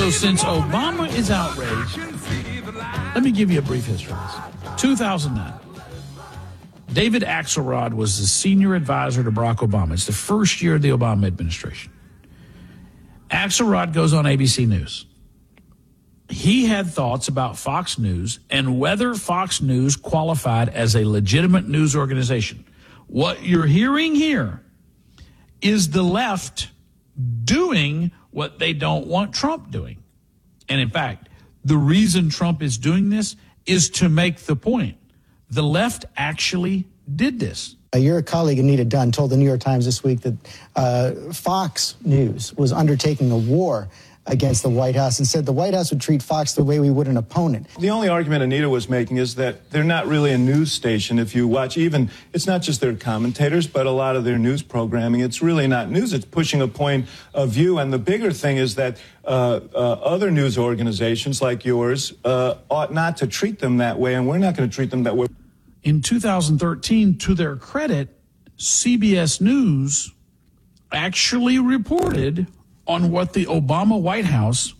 So since Obama is outraged, let me give you a brief history of this. 2009. David Axelrod was the senior advisor to Barack Obama. It's the first year of the Obama administration. Axelrod goes on ABC News. He had thoughts about Fox News and whether Fox News qualified as a legitimate news organization. What you're hearing here is the left doing what they don't want Trump doing. And in fact, the reason Trump is doing this is to make the point. The left actually did this. Your colleague, Anita Dunn, told the New York Times this week that Fox News was undertaking a war against the White House and said the White House would treat Fox the way we would an opponent. The only argument Anita was making is that they're not really a news station. If you watch even, it's not just their commentators, but a lot of their news programming. It's really not news. It's pushing a point of view. And the bigger thing is that other news organizations like yours ought not to treat them that way, and we're not going to treat them that way. In 2013, to their credit, CBS News actually reported on what the Obama White House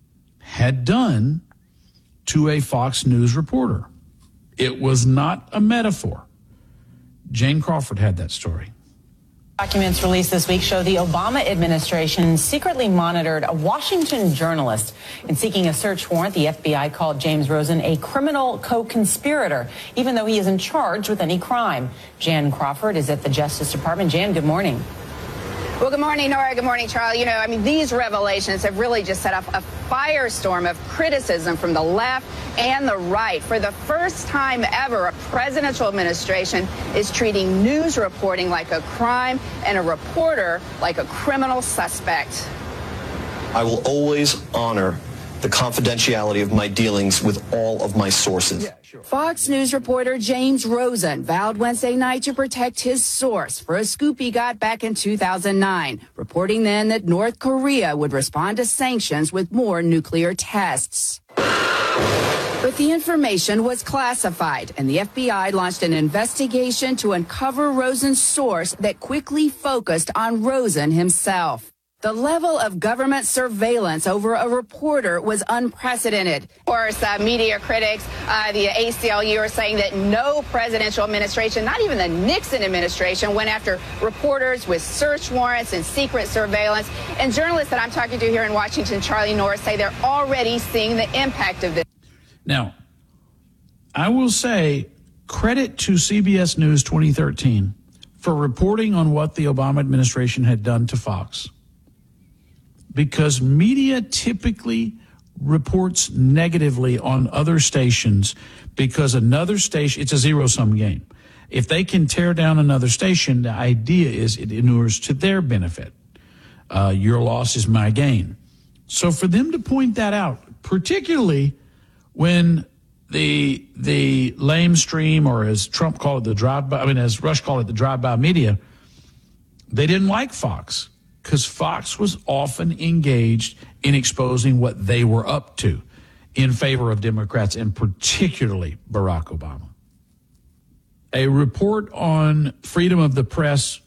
had done to a Fox News reporter. It was not a metaphor. Jane Crawford had that story. Documents released this week show the Obama administration secretly monitored a Washington journalist. In seeking a search warrant, the FBI called James Rosen a criminal co-conspirator, even though he isn't charged with any crime. Jan Crawford is at the Justice Department. Jan, good morning. Well, good morning, Nora. Good morning, Charlie. You know, I mean, these revelations have really just set off a firestorm of criticism from the left and the right. For the first time ever, a presidential administration is treating news reporting like a crime and a reporter like a criminal suspect. I will always honor the confidentiality of my dealings with all of my sources. Yeah, sure. Fox News reporter James Rosen vowed Wednesday night to protect his source for a scoop he got back in 2009, reporting then that North Korea would respond to sanctions with more nuclear tests. But the information was classified, and the FBI launched an investigation to uncover Rosen's source that quickly focused on Rosen himself. The level of government surveillance over a reporter was unprecedented. Of course, media critics, the ACLU are saying that no presidential administration, not even the Nixon administration, went after reporters with search warrants and secret surveillance. And journalists that I'm talking to here in Washington, Charlie Norris, say they're already seeing the impact of this. Now, I will say credit to CBS News 2013 for reporting on what the Obama administration had done to Fox. Because media typically reports negatively on other stations because another station, it's a zero-sum game. If they can tear down another station, the idea is it inures to their benefit. Your loss is my gain. So for them to point that out, particularly when the lamestream, or as Trump called it, the drive-by, as Rush called it, the drive-by media, they didn't like Fox, because Fox was often engaged in exposing what they were up to in favor of Democrats, and particularly Barack Obama. A report on freedom of the press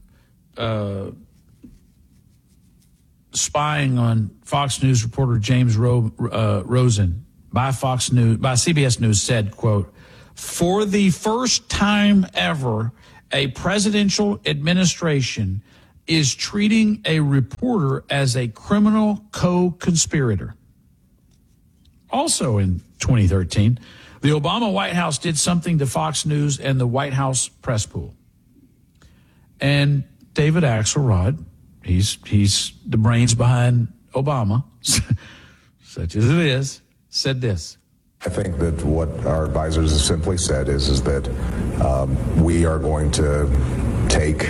spying on Fox News reporter James Rosen by CBS News said, quote, "For the first time ever, a presidential administration is treating a reporter as a criminal co-conspirator." Also in 2013, the Obama White House did something to Fox News and the White House press pool. And David Axelrod, he's the brains behind Obama, such as it is, said this. I think that what our advisors have simply said is that we are going to take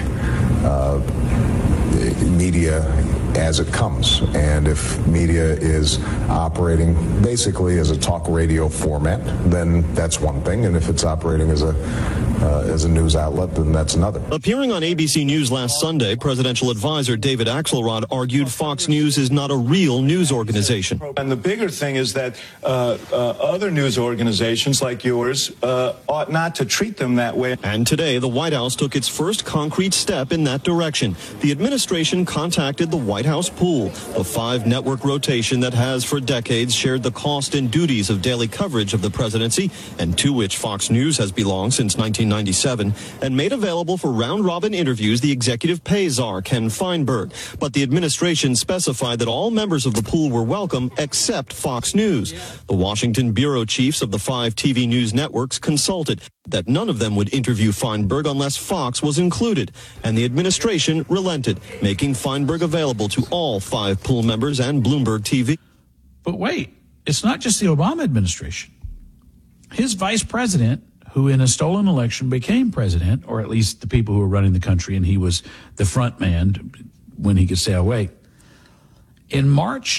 media as it comes, and if media is operating basically as a talk radio format, then that's one thing, and if it's operating as a news outlet, then that's another. Appearing on ABC News last Sunday, presidential advisor David Axelrod argued Fox News is not a real news organization. And the bigger thing is that other news organizations like yours ought not to treat them that way. And today, the White House took its first concrete step in that direction. The administration contacted the White White House pool, the 5-network rotation that has for decades shared the cost and duties of daily coverage of the presidency, and to which Fox News has belonged since 1997, and made available for round-robin interviews the executive pay czar, Ken Feinberg. But the administration specified that all members of the pool were welcome except Fox News. The Washington bureau chiefs of the 5 TV news networks consulted that none of them would interview Feinberg unless Fox was included, and the administration relented, making Feinberg available to all 5 pool members and Bloomberg TV. But wait, it's not just the Obama administration. His vice president, who in a stolen election became president, or at least the people who were running the country, and he was the front man when he could stay awake. In March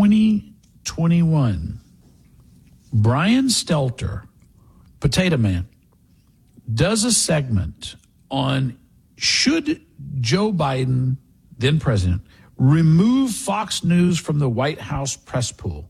2021, Brian Stelter, Potato Man, does a segment on should Joe Biden, then president, remove Fox News from the White House press pool.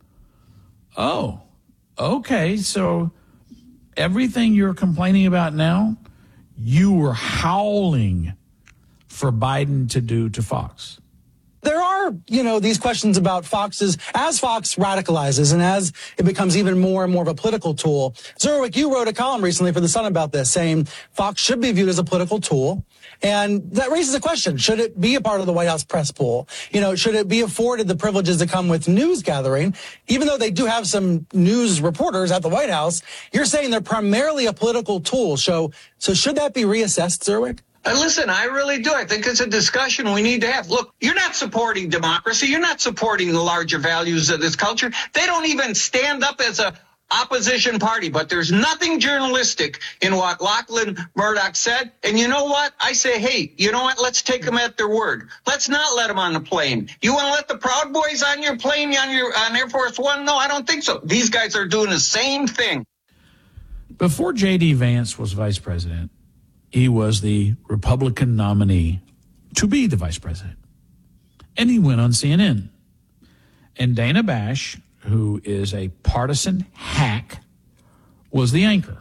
Oh, okay. So everything you're complaining about now, you were howling for Biden to do to Fox. There are, these questions about Fox's, as Fox radicalizes and as it becomes even more and more of a political tool. Zerwick, you wrote a column recently for The Sun about this, saying Fox should be viewed as a political tool. And that raises a question. Should it be a part of the White House press pool? Should it be afforded the privileges that come with news gathering? Even though they do have some news reporters at the White House, you're saying they're primarily a political tool. So should that be reassessed, Zerwick? Listen, I really do. I think it's a discussion we need to have. Look, you're not supporting democracy. You're not supporting the larger values of this culture. They don't even stand up as a opposition party, but there's nothing journalistic in what Lachlan Murdoch said. And you know what? I say, hey, you know what? Let's take them at their word. Let's not let them on the plane. You want to let the Proud Boys on your plane, on Air Force One? No, I don't think so. These guys are doing the same thing. Before J.D. Vance was vice president, he was the Republican nominee to be the vice president. And he went on CNN. And Dana Bash, who is a partisan hack, was the anchor.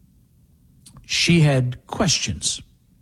She had questions.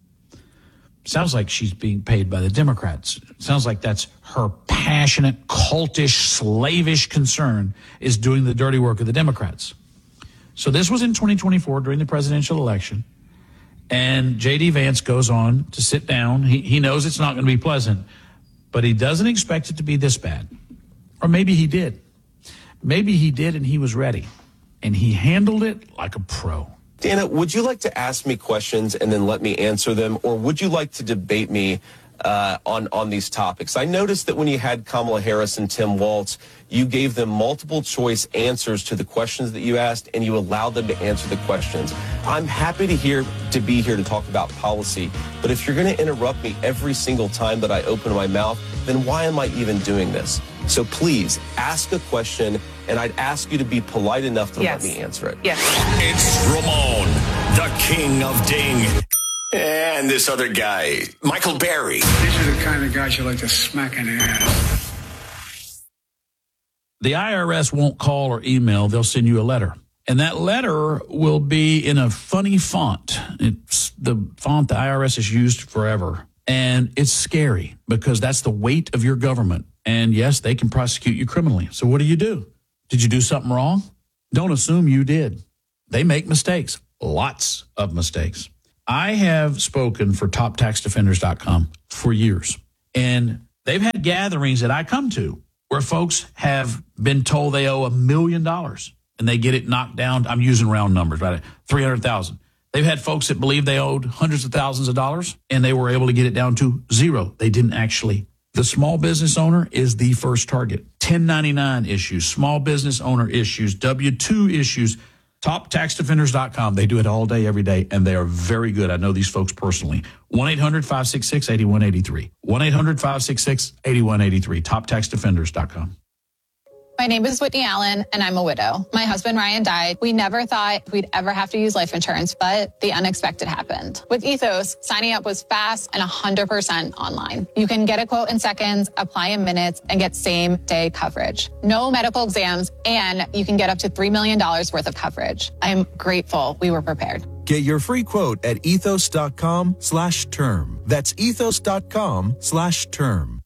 Sounds like she's being paid by the Democrats. Sounds like that's her passionate, cultish, slavish concern is doing the dirty work of the Democrats. So this was in 2024 during the presidential election. And J.D. Vance goes on to sit down. He knows it's not going to be pleasant, but he doesn't expect it to be this bad. Or maybe he did. Maybe he did and he was ready. And he handled it like a pro. Dana, would you like to ask me questions and then let me answer them? Or would you like to debate me on these topics? I noticed that when you had Kamala Harris and Tim Walz, you gave them multiple choice answers to the questions that you asked, and you allowed them to answer the questions. I'm happy to be here to talk about policy, but if you're going to interrupt me every single time that I open my mouth, then why am I even doing this? So please ask a question, and I'd ask you to be polite enough to let me answer it. Yes. It's Ramon, the king of ding. And this other guy, Michael Berry. These are the kind of guys you like to smack in the ass. The IRS won't call or email. They'll send you a letter. And that letter will be in a funny font. It's the font the IRS has used forever. And it's scary because that's the weight of your government. And yes, they can prosecute you criminally. So what do? Did you do something wrong? Don't assume you did. They make mistakes, lots of mistakes. I have spoken for TopTaxDefenders.com for years, and they've had gatherings that I come to where folks have been told they owe $1 million, and they get it knocked down. I'm using round numbers, right? 300,000. They've had folks that believe they owed hundreds of thousands of dollars, and they were able to get it down to zero. They didn't actually. The small business owner is the first target. 1099 issues, small business owner issues, W-2 issues. TopTaxDefenders.com. They do it all day, every day, and they are very good. I know these folks personally. 1-800-566-8183. 1-800-566-8183. TopTaxDefenders.com. My name is Whitney Allen, and I'm a widow. My husband, Ryan, died. We never thought we'd ever have to use life insurance, but the unexpected happened. With Ethos, signing up was fast and 100% online. You can get a quote in seconds, apply in minutes, and get same-day coverage. No medical exams, and you can get up to $3 million worth of coverage. I'm grateful we were prepared. Get your free quote at ethos.com/term. That's ethos.com/term.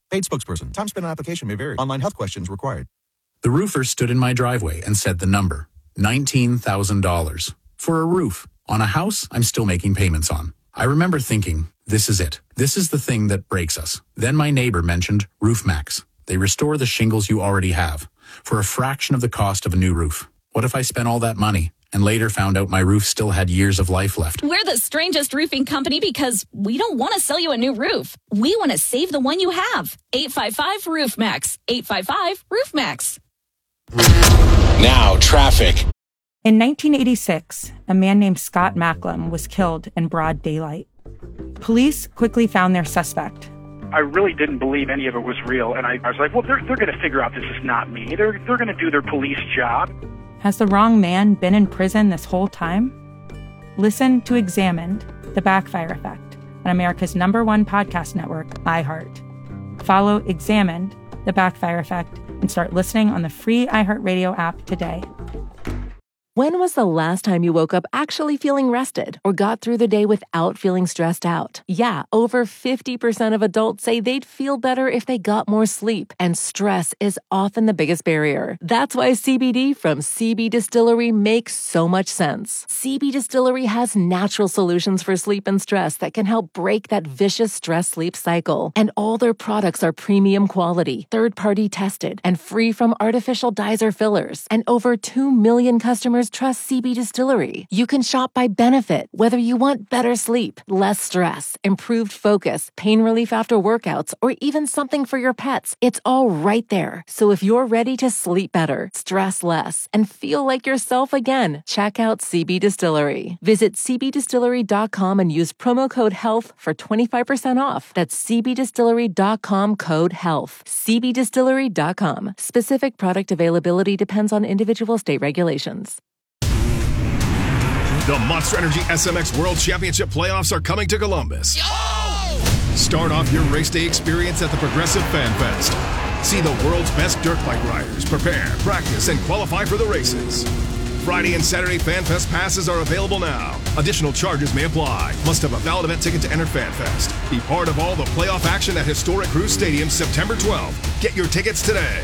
Paid spokesperson. Time spent on application may vary. Online health questions required. The roofer stood in my driveway and said the number, $19,000. For a roof on a house I'm still making payments on. I remember thinking, this is it. This is the thing that breaks us. Then my neighbor mentioned RoofMax. They restore the shingles you already have for a fraction of the cost of a new roof. What if I spent all that money and later found out my roof still had years of life left? We're the strangest roofing company because we don't want to sell you a new roof. We want to save the one you have. 855-ROOFMAX. 855-ROOFMAX. Now, traffic. In 1986, a man named Scott Macklem was killed in broad daylight. Police quickly found their suspect. I really didn't believe any of it was real, and I was like, well, they're going to figure out this is not me. They're going to do their police job. Has the wrong man been in prison this whole time? Listen to Examined, The Backfire Effect, on America's #1 podcast network, iHeart. Follow Examined, The Backfire Effect, and start listening on the free iHeartRadio app today. When was the last time you woke up actually feeling rested or got through the day without feeling stressed out? Yeah, over 50% of adults say they'd feel better if they got more sleep, and stress is often the biggest barrier. That's why CBD from CB Distillery makes so much sense. CB Distillery has natural solutions for sleep and stress that can help break that vicious stress-sleep cycle. And all their products are premium quality, third-party tested, and free from artificial dyes or fillers. And over 2 million customers trust CB Distillery. You can shop by benefit, whether you want better sleep, less stress, improved focus, pain relief after workouts, or even something for your pets. It's all right there. So if you're ready to sleep better, stress less, and feel like yourself again, check out CB Distillery. Visit cbdistillery.com and use promo code HEALTH for 25% off. That's cbdistillery.com, code HEALTH. cbdistillery.com. Specific product availability depends on individual state regulations. The Monster Energy SMX World Championship playoffs are coming to Columbus. Start off your race day experience at the Progressive Fan Fest. See the world's best dirt bike riders prepare, practice, and qualify for the races. Friday and Saturday Fan Fest passes are available now. Additional charges may apply. Must have a valid event ticket to enter Fan Fest. Be part of all the playoff action at historic Cruise Stadium September 12th. Get your tickets today.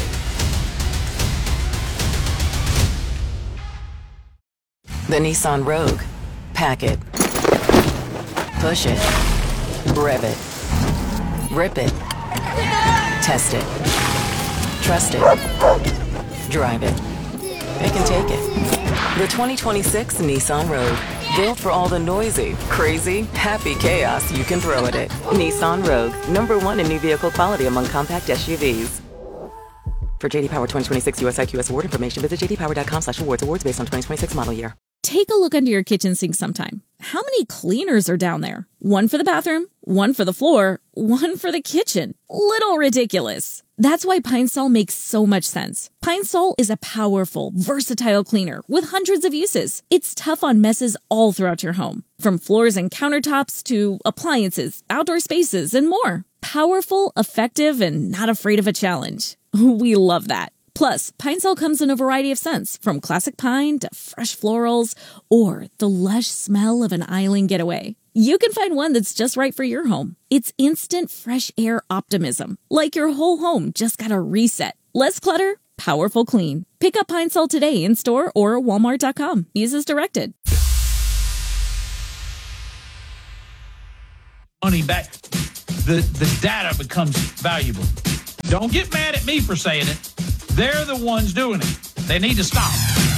The Nissan Rogue. Pack it. Push it. Rev it. Rip it. Test it. Trust it. Drive it. It can take it. The 2026 Nissan Rogue. Built for all the noisy, crazy, happy chaos you can throw at it. Nissan Rogue. #1 in new vehicle quality among compact SUVs. For JD Power 2026 US IQS award information, visit jdpower.com/awards. Awards based on 2026 model year. Take a look under your kitchen sink sometime. How many cleaners are down there? One for the bathroom, one for the floor, one for the kitchen. Little ridiculous. That's why Pine Sol makes so much sense. Pine Sol is a powerful, versatile cleaner with hundreds of uses. It's tough on messes all throughout your home, from floors and countertops to appliances, outdoor spaces, and more. Powerful, effective, and not afraid of a challenge. We love that. Plus, Pine Sol comes in a variety of scents, from classic pine to fresh florals, or the lush smell of an island getaway. You can find one that's just right for your home. It's instant fresh air optimism, like your whole home just got a reset. Less clutter, powerful clean. Pick up Pine Sol today in store or walmart.com. Use as directed. Money back. The data becomes valuable. Don't get mad at me for saying it. They're the ones doing it. They need to stop.